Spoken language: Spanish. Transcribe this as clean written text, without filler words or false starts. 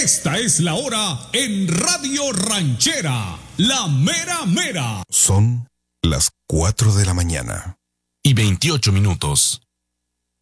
Esta es la hora en Radio Ranchera, la mera mera. Son las 4 de la mañana. Y 28 minutos.